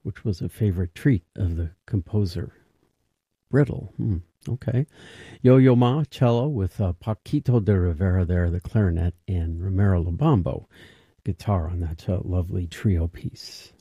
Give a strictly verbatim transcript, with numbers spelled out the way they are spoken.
which was a favorite treat of the composer. Brittle. Hmm. Okay. Yo-Yo Ma, cello, with uh, Paquito de Rivera there, the clarinet, and Romero Lobambo, guitar on that uh, lovely trio piece.